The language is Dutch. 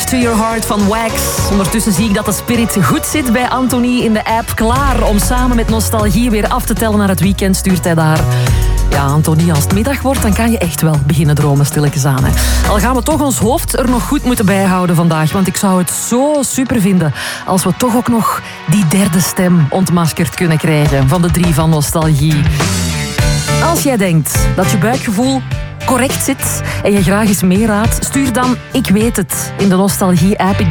to Your Heart van Wax. Ondertussen zie ik dat de spirit goed zit bij Anthony in de app. Klaar om samen met nostalgie weer af te tellen naar het weekend, stuurt hij daar. Ja, Anthony, als het middag wordt, dan kan je echt wel beginnen dromen stilletjes aan. Hè. Al gaan we toch ons hoofd er nog goed moeten bijhouden vandaag. Want ik zou het zo super vinden als we toch ook nog die derde stem ontmaskerd kunnen krijgen van de 3 van nostalgie. Als jij denkt dat je buikgevoel correct zit en je graag eens meeraadt, stuur dan Ik weet het in de nostalgie-app.